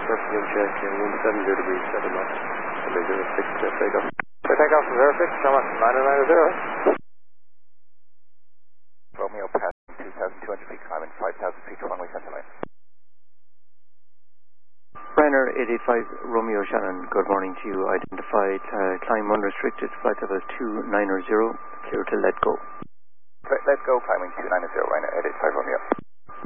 Scorpion check, 170 degrees, 7 knots, 06, jet takeoff. Takeoff from 06, Thomas 990. Romeo passing 2,200 feet, climbing 5,000 feet to runway center line. Ryanair 885 Romeo Shannon, good morning to you. Identified climb unrestricted, flight level 290, clear to let go. Let go, climbing 290, Ryanair 885 Romeo.